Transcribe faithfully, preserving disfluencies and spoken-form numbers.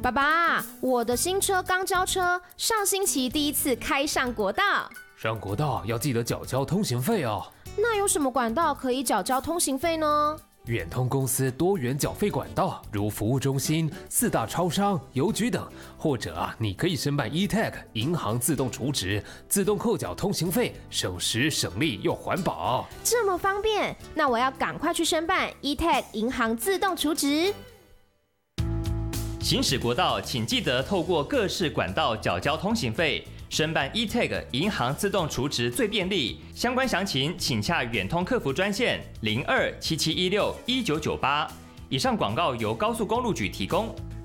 爸爸，我的新车刚交车，上星期第一次开上国道。 上国道要记得缴交通行费哦。 那有什么管道可以缴交通行费呢？ 远通公司多元缴费管道，如服务中心、四大超商、邮局等，或者啊，你可以申办 e-tag 银行自动储值，自动扣缴通行费，省时省力又环保。 这么方便，那我要赶快去申办 e-tag 银行自动储值。 行驶国道，请记得透过各式管道缴交通行费。申办 e-tag 银行自动储值最便利，相关详情请洽远通客服专线零二七七一六一九九八。以上广告由高速公路局提供。